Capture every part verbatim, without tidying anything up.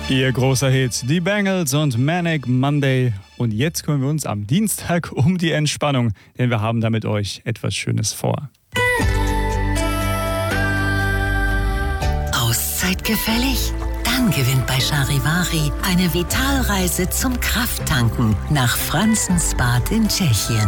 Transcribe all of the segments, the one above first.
Ihr großer Hit, die Bangles und Manic Monday. Und jetzt kümmern wir uns am Dienstag um die Entspannung, denn wir haben da mit euch etwas Schönes vor. Auszeit gefällig? Dann gewinnt bei Charivari eine Vitalreise zum Krafttanken nach Franzensbad in Tschechien.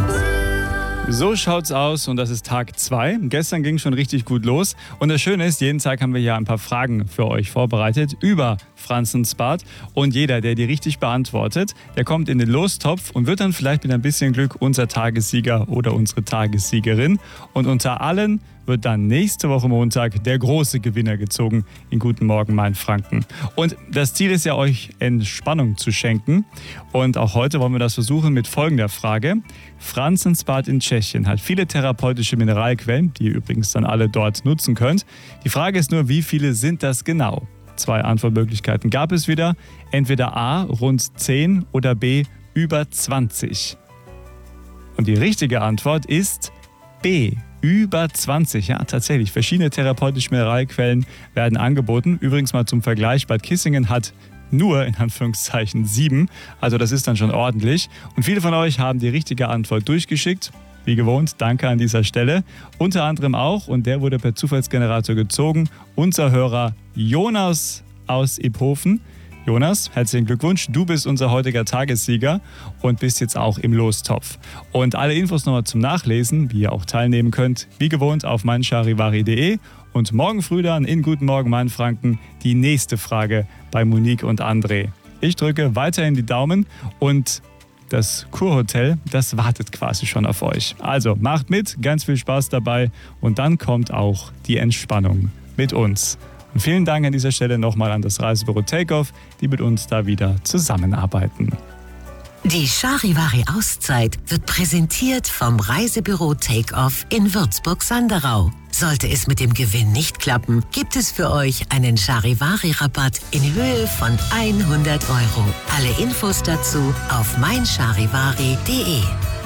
So schaut's aus und das ist Tag zwei. Gestern ging schon richtig gut los. Und das Schöne ist, jeden Tag haben wir hier ein paar Fragen für euch vorbereitet über Franzensbad. Und jeder, der die richtig beantwortet, der kommt in den Lostopf und wird dann vielleicht mit ein bisschen Glück unser Tagessieger oder unsere Tagessiegerin. Und unter allen wird dann nächste Woche Montag der große Gewinner gezogen in Guten Morgen Mainfranken. Und das Ziel ist ja, euch Entspannung zu schenken. Und auch heute wollen wir das versuchen mit folgender Frage. Franzensbad in Tschechien hat viele therapeutische Mineralquellen, die ihr übrigens dann alle dort nutzen könnt. Die Frage ist nur, wie viele sind das genau? Zwei Antwortmöglichkeiten gab es wieder. Entweder A, rund zehn oder B, über zwanzig. Und die richtige Antwort ist B, über zwanzig. Ja, tatsächlich. Verschiedene therapeutische Mineralquellen werden angeboten. Übrigens mal zum Vergleich, Bad Kissingen hat nur, in Anführungszeichen, sieben. Also das ist dann schon ordentlich. Und viele von euch haben die richtige Antwort durchgeschickt. Wie gewohnt, danke an dieser Stelle. Unter anderem auch, und der wurde per Zufallsgenerator gezogen, unser Hörer Jonas aus Iphofen. Jonas, herzlichen Glückwunsch. Du bist unser heutiger Tagessieger und bist jetzt auch im Lostopf. Und alle Infos nochmal zum Nachlesen, wie ihr auch teilnehmen könnt, wie gewohnt auf meincharivari punkt de. Und morgen früh dann in Guten Morgen Mainfranken die nächste Frage bei Monique und André. Ich drücke weiterhin die Daumen und das Kurhotel, das wartet quasi schon auf euch. Also macht mit, ganz viel Spaß dabei und dann kommt auch die Entspannung mit uns. Und vielen Dank an dieser Stelle nochmal an das Reisebüro Takeoff, die mit uns da wieder zusammenarbeiten. Die Charivari-Auszeit wird präsentiert vom Reisebüro Takeoff in Würzburg-Sanderau. Sollte es mit dem Gewinn nicht klappen, gibt es für euch einen Charivari-Rabatt in Höhe von hundert Euro. Alle Infos dazu auf meincharivari punkt de.